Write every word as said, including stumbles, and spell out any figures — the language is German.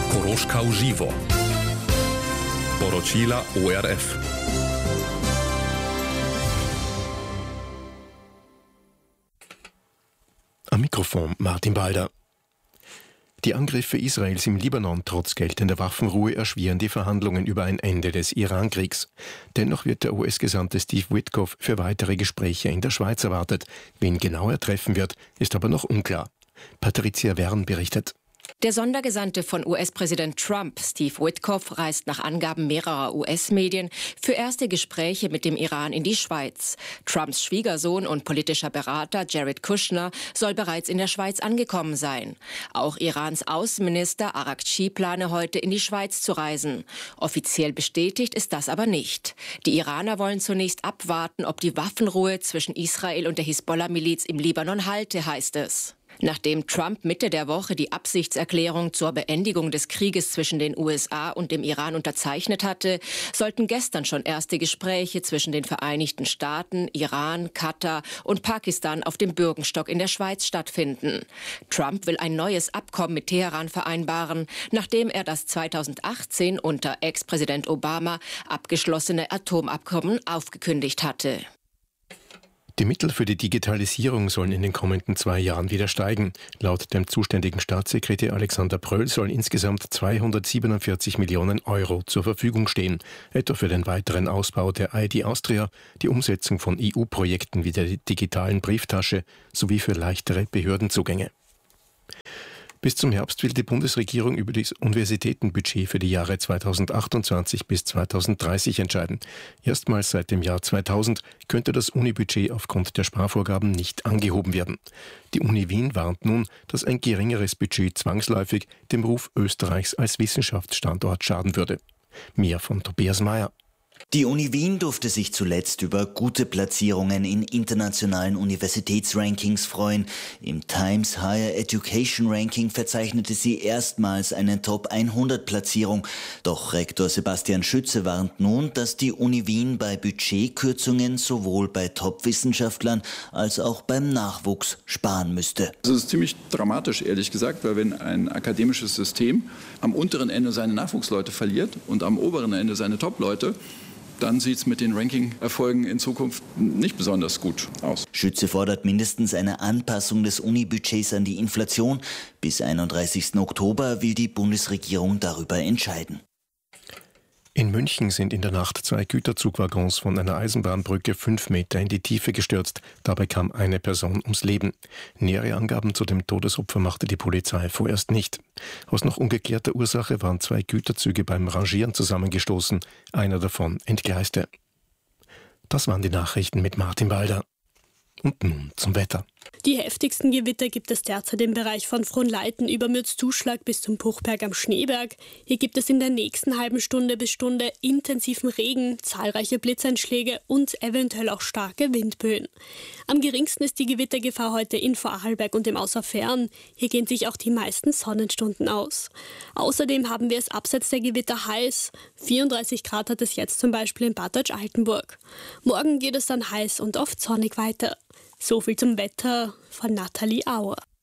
Koroška uživo. Poročila O R F. Am Mikrofon Martin Balder. Die Angriffe Israels im Libanon trotz geltender Waffenruhe erschweren die Verhandlungen über ein Ende des Irankriegs. Dennoch wird der U S-Gesandte Steve Witkoff für weitere Gespräche in der Schweiz erwartet. Wen genau er treffen wird, ist aber noch unklar. Patricia Wern berichtet. Der Sondergesandte von U S-Präsident Trump, Steve Witkoff, reist nach Angaben mehrerer U S-Medien für erste Gespräche mit dem Iran in die Schweiz. Trumps Schwiegersohn und politischer Berater Jared Kushner soll bereits in der Schweiz angekommen sein. Auch Irans Außenminister Araghchi plane heute in die Schweiz zu reisen. Offiziell bestätigt ist das aber nicht. Die Iraner wollen zunächst abwarten, ob die Waffenruhe zwischen Israel und der Hisbollah-Miliz im Libanon halte, heißt es. Nachdem Trump Mitte der Woche die Absichtserklärung zur Beendigung des Krieges zwischen den U S A und dem Iran unterzeichnet hatte, sollten gestern schon erste Gespräche zwischen den Vereinigten Staaten, Iran, Katar und Pakistan auf dem Bürgenstock in der Schweiz stattfinden. Trump will ein neues Abkommen mit Teheran vereinbaren, nachdem er das zweitausendachtzehn unter Ex-Präsident Obama abgeschlossene Atomabkommen aufgekündigt hatte. Die Mittel für die Digitalisierung sollen in den kommenden zwei Jahren wieder steigen. Laut dem zuständigen Staatssekretär Alexander Pröll sollen insgesamt zweihundertsiebenundvierzig Millionen Euro zur Verfügung stehen, etwa für den weiteren Ausbau der I D Austria, die Umsetzung von E U-Projekten wie der digitalen Brieftasche sowie für leichtere Behördenzugänge. Bis zum Herbst will die Bundesregierung über das Universitätenbudget für die Jahre zweitausendachtundzwanzig bis zweitausenddreißig entscheiden. Erstmals seit dem Jahr zweitausend könnte das Unibudget aufgrund der Sparvorgaben nicht angehoben werden. Die Uni Wien warnt nun, dass ein geringeres Budget zwangsläufig dem Ruf Österreichs als Wissenschaftsstandort schaden würde. Mehr von Tobias Mayer. Die Uni Wien durfte sich zuletzt über gute Platzierungen in internationalen Universitätsrankings freuen. Im Times Higher Education Ranking verzeichnete sie erstmals eine Top hundert Platzierung. Doch Rektor Sebastian Schütze warnt nun, dass die Uni Wien bei Budgetkürzungen sowohl bei Top-Wissenschaftlern als auch beim Nachwuchs sparen müsste. Das ist ziemlich dramatisch, ehrlich gesagt, weil wenn ein akademisches System am unteren Ende seine Nachwuchsleute verliert und am oberen Ende seine Top-Leute, dann sieht es mit den Ranking-Erfolgen in Zukunft nicht besonders gut aus. Schütze fordert mindestens eine Anpassung des Uni-Budgets an die Inflation. Bis einunddreißigsten Oktober will die Bundesregierung darüber entscheiden. In München sind in der Nacht zwei Güterzugwaggons von einer Eisenbahnbrücke fünf Meter in die Tiefe gestürzt. Dabei kam eine Person ums Leben. Nähere Angaben zu dem Todesopfer machte die Polizei vorerst nicht. Aus noch ungeklärter Ursache waren zwei Güterzüge beim Rangieren zusammengestoßen. Einer davon entgleiste. Das waren die Nachrichten mit Martin Balder. Und nun zum Wetter. Die heftigsten Gewitter gibt es derzeit im Bereich von Frohnleiten über Mürzzuschlag bis zum Puchberg am Schneeberg. Hier gibt es in der nächsten halben Stunde bis Stunde intensiven Regen, zahlreiche Blitzeinschläge und eventuell auch starke Windböen. Am geringsten ist die Gewittergefahr heute in Vorarlberg und im Außerfern. Hier gehen sich auch die meisten Sonnenstunden aus. Außerdem haben wir es abseits der Gewitter heiß. vierunddreißig Grad hat es jetzt zum Beispiel in Bad Deutsch-Altenburg. Morgen geht es dann heiß und oft sonnig weiter. So viel zum Wetter von Nathalie Auer.